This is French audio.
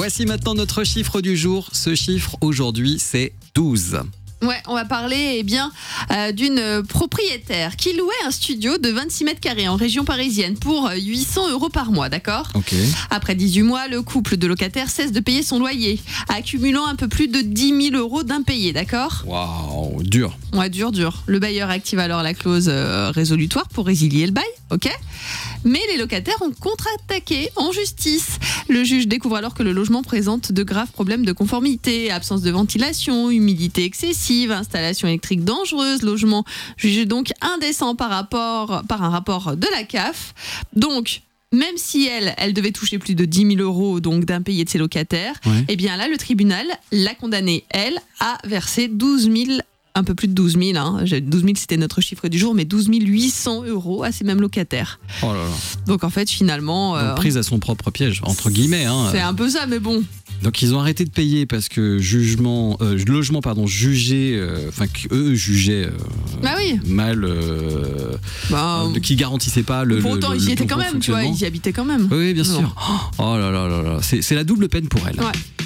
Voici maintenant notre chiffre du jour. Ce chiffre aujourd'hui, c'est 12. Ouais, on va parler d'une propriétaire qui louait un studio de 26 mètres carrés en région parisienne pour 800 € par mois, d'accord ? Ok. Après 18 mois, le couple de locataires cesse de payer son loyer, accumulant un peu plus de 10 000 € d'impayés, d'accord ? Waouh, dur. Ouais, dur. Le bailleur active alors la clause résolutoire pour résilier le bail, ok ? Mais les locataires ont contre-attaqué en justice. Le juge découvre alors que le logement présente de graves problèmes de conformité, absence de ventilation, humidité excessive, installation électrique dangereuse, logement jugé donc indécent par un rapport de la CAF. Donc, même si elle devait toucher plus de 10 000 € donc d'impayés de ses locataires, Ouais. eh bien là, le tribunal l'a condamnée, elle, à verser 12 000 un peu plus de 12 000, 12 000 c'était notre chiffre du jour, mais 12 800 € à ces mêmes locataires. Oh là là. Donc en fait finalement... Donc, prise à son propre piège, entre guillemets. C'est un peu ça, mais bon. Donc ils ont arrêté de payer parce que logement jugé, qu'eux jugeaient Bah oui. mal, qui garantissait pas le. Pour autant, ils y étaient quand même, tu vois, ils y habitaient quand même. Oui, bien Non. sûr. Oh là là là là, c'est la double peine pour elle. Ouais.